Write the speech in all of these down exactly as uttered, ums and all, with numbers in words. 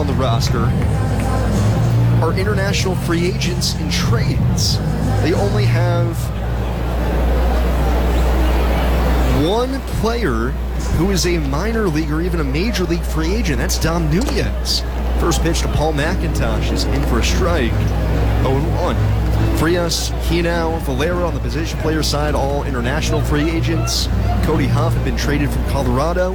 on the roster are international free agents and trades. They only have one player who is a minor league or even a major league free agent. That's Dom Nunez. First pitch to Paul McIntosh is in for a strike. oh and one. Frias, Hinao, Valera on the position player side, all international free agents. Cody Huff had been traded from Colorado.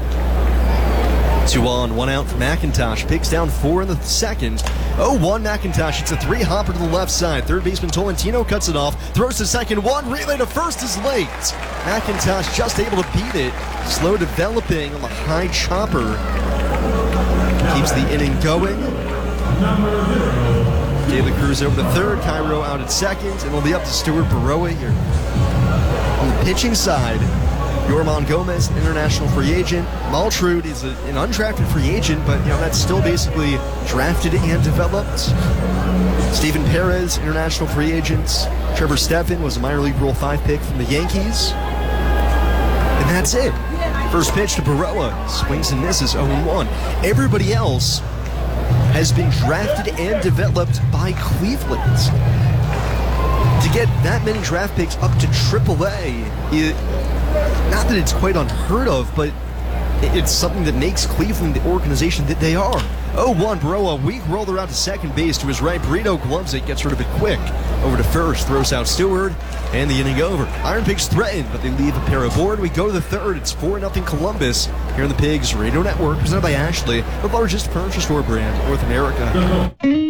Two on, one out for McIntosh. Picks down four in the second. oh one McIntosh. It's a three hopper to the left side. Third baseman Tolentino cuts it off. Throws to second. One relay to first is late. McIntosh just able to beat it. Slow developing on the high chopper. Keeps the inning going. De La Cruz over to third. Cairo out at second. And it'll be up to Stuart Baroa here. On the pitching side, Yorman Gomez, international free agent. Maltrud is a, an undrafted free agent, but you know that's still basically drafted and developed. Steven Perez, international free agents. Trevor Stephan was a minor league Rule five pick from the Yankees. And that's it. First pitch to Baroa. Swings and misses, oh and one. Everybody else has been drafted and developed by Cleveland. To get that many draft picks up to triple A, it, not that it's quite unheard of, but it's something that makes Cleveland the organization that they are. oh one, Baroa, weak roller out to second base to his right. Burrito gloves it, gets rid of it quick. Over to first, throws out Stewart, and the inning over. Iron Pigs threatened, but they leave a pair aboard. We go to the third. It's four nothing Columbus here on the Pigs Radio Network, presented by Ashley, the largest furniture store brand in North America.